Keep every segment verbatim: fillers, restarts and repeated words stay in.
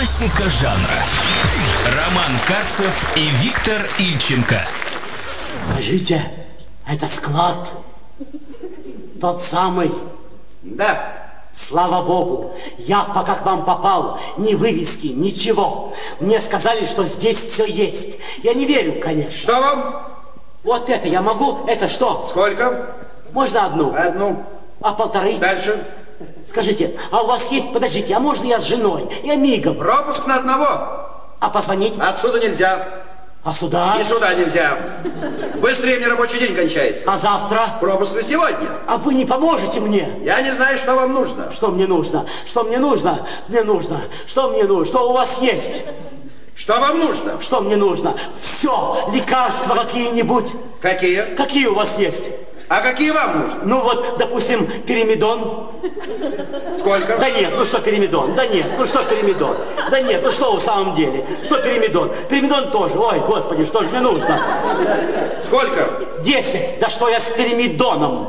Классика жанра. Роман Карцев и Виктор Ильченко. Скажите, это склад? Тот самый? Да. Слава Богу, я пока к вам попал, ни вывески, ничего. Мне сказали, что здесь все есть. Я не верю, конечно. Что вам? Вот это я могу, это что? Сколько? Можно одну? Одну. А полторы? Дальше. Скажите, а у вас есть, подождите, а можно я с женой? Я мигом. Пропуск на одного. А позвонить? Отсюда нельзя. А сюда? И сюда нельзя. Быстрее мне рабочий день кончается. А завтра? Пропуск на сегодня. А вы не поможете мне? Я не знаю, что вам нужно. Что мне нужно? Что мне нужно? Мне нужно. Что мне нужно? Что у вас есть? Что вам нужно? Что мне нужно? Все. Лекарства какие-нибудь. Какие? Какие у вас есть? А какие вам нужны? Ну вот, допустим, пиримидон. Сколько? Да нет, ну что пиримидон? Да нет, ну что пиримидон? Да нет, ну что в самом деле? Что пиримидон? Пиримидон тоже. Ой, господи, что же мне нужно? Сколько? Десять. Да что я с пиримидоном?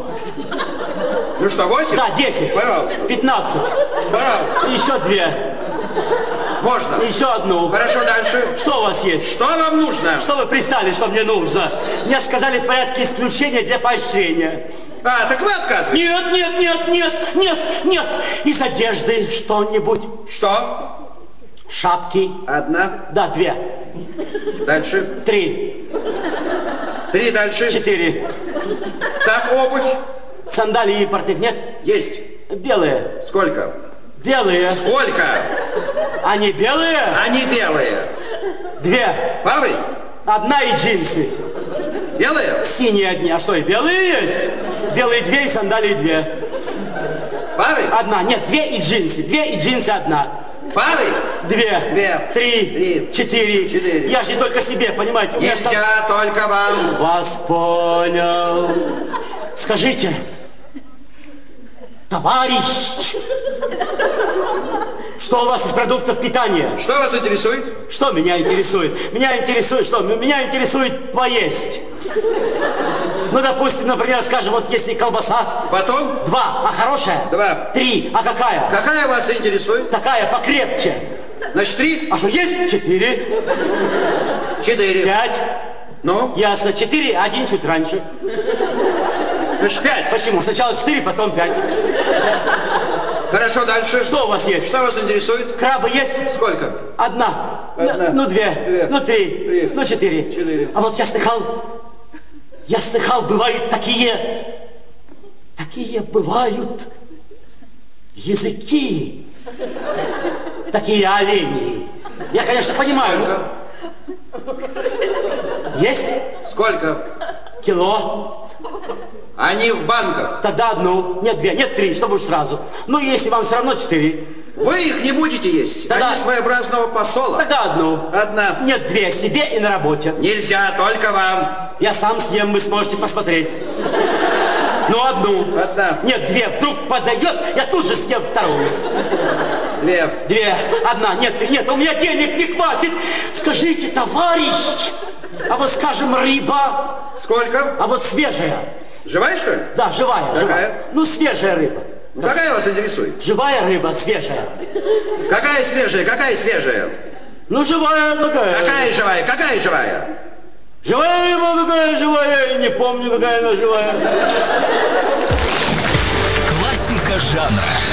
Ну что, восемь? Да, десять. Пожалуйста. Пятнадцать. Пожалуйста. Еще две. Можно. Еще одну. Хорошо, дальше. Что у вас есть? Что вам нужно? Что вы пристали, что мне нужно? Мне сказали в порядке исключения для поощрения. А, так вы отказываетесь? Нет, нет, нет, нет, нет, нет. Из одежды что-нибудь. Что? Шапки. Одна. Да, две. Дальше. Три. Три дальше. Четыре. Так, обувь. Сандалии импортных нет? Есть. Белые. Сколько? Белые. Сколько? Они белые? Они белые. Две. Пары? Одна и джинсы. Белые? Синие одни. А что, и белые есть? Белые две и сандалии две. Пары? Одна. Нет, две и джинсы. Две и джинсы одна. Пары? Две. Две. Три. Три. Четыре. Четыре. Я же не только себе, понимаете? У меня Нельзя, что- только вам. Вас понял. Скажите, товарищ, что у вас из продуктов питания? Что вас интересует? Что меня интересует? Меня интересует что? Меня интересует поесть. Ну, допустим, например, скажем, вот если колбаса. Потом? Два. А хорошая? Два. Три. А какая? Какая вас интересует? Такая покрепче. Значит, три? А что, есть? Четыре. Четыре. Пять. Ну? Ясно. Четыре, один чуть раньше. Значит, пять. Почему? Сначала четыре, потом пять. Хорошо, дальше. Что у вас есть? Что вас интересует? Крабы есть? Сколько? Одна. Одна. Ну, две. Две. Ну, три. Три. Ну, четыре. Четыре. А вот я слыхал, я слыхал, бывают такие, такие бывают языки, такие олени. Я, конечно, понимаю. Сколько? Есть? Сколько? Кило. Они в банках. Тогда одну. Нет, две. Нет, три, чтобы уж сразу. Ну, если вам все равно четыре. Вы их не будете есть. Да-да. Они своеобразного посола. Тогда одну. Одна. Нет, две. Себе и на работе. Нельзя, только вам. Я сам съем, вы сможете посмотреть. Ну, одну. Одна. Нет, две. Вдруг подойдет, я тут же съем вторую. Две. Две. Одна. Нет, три. Нет, у меня денег не хватит. Скажите, товарищ, а вот, скажем, рыба, Сколько? а вот свежая. Живая, что ли? Да, живая. Какая? Живая. Ну, свежая рыба. Ну, какая вас интересует? Живая рыба, свежая. Какая свежая? Какая свежая? Ну, живая какая. Какая живая? Какая живая? Живая рыба какая живая, я не помню, какая она живая. Классика жанра.